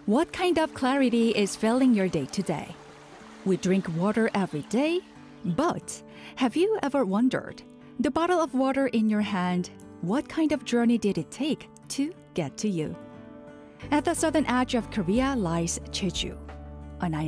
What kind of clarity is filling your day today? We drink water every day, but have you ever wondered, the bottle of water in your hand, what kind of journey did it take to get to you? At the southern edge of Korea lies Jeju, an